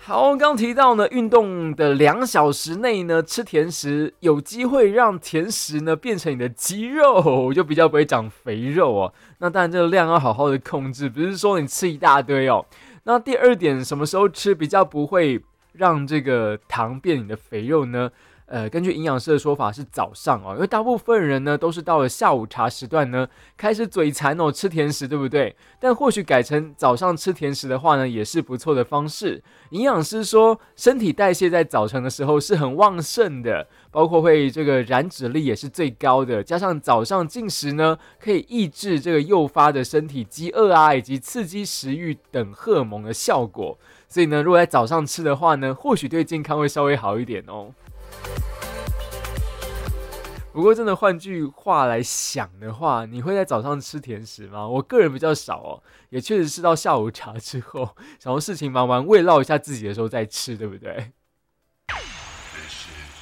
好，刚提到呢，运动的2小时内呢，吃甜食有机会让甜食呢变成你的肌肉，就比较不会长肥肉哦。那当然，这个量要好好的控制，不是说你吃一大堆哦。那第二点，什么时候吃比较不会让这个糖变你的肥肉呢？根据营养师的说法是早上哦，因为大部分人呢都是到了下午茶时段呢开始嘴馋哦，吃甜食，对不对？但或许改成早上吃甜食的话呢，也是不错的方式。营养师说，身体代谢在早晨的时候是很旺盛的，包括会这个燃脂力也是最高的，加上早上进食呢，可以抑制这个诱发的身体饥饿啊，以及刺激食欲等荷尔蒙的效果。所以呢，如果在早上吃的话呢，或许对健康会稍微好一点哦。不过，真的换句话来想的话，你会在早上吃甜食吗？我个人比较少哦，也确实是到下午茶之后，想要事情忙完，慰劳一下自己的时候再吃，对不对？